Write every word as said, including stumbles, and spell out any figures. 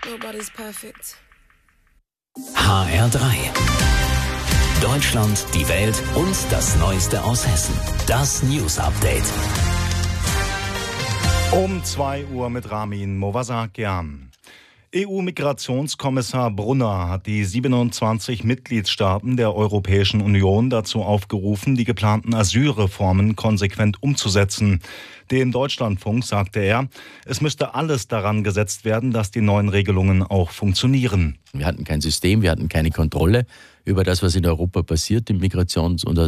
Nobody's perfect. H R drei. Deutschland, die Welt und das Neueste aus Hessen. Das News Update. Um zwei Uhr mit Ramin Movasakian. E U-Migrationskommissar Brunner hat die siebenundzwanzig Mitgliedstaaten der Europäischen Union dazu aufgerufen, die geplanten Asylreformen konsequent umzusetzen. Dem Deutschlandfunk sagte er, es müsste alles daran gesetzt werden, dass die neuen Regelungen auch funktionieren. Wir hatten kein System, wir hatten keine Kontrolle über das, was in Europa passiert im Migrations- und